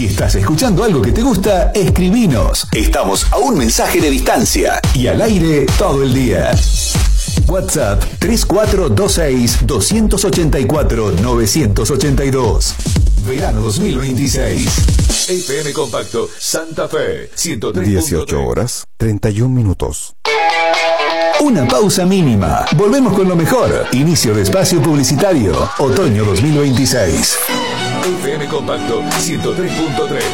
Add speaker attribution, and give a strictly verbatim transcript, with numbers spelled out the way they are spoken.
Speaker 1: Si estás escuchando algo que te gusta, escribinos. Estamos a un mensaje de distancia y al aire todo el día. WhatsApp tres cuatro dos seis, dos ocho cuatro, nueve ocho dos. Verano dos mil veintiséis. F M Compacto Santa Fe ciento tres punto tres.
Speaker 2: dieciocho horas, treinta y un minutos.
Speaker 1: Una pausa mínima. Volvemos con lo mejor. Inicio de espacio publicitario. Otoño dos mil veintiséis. F M Compacto ciento tres punto tres.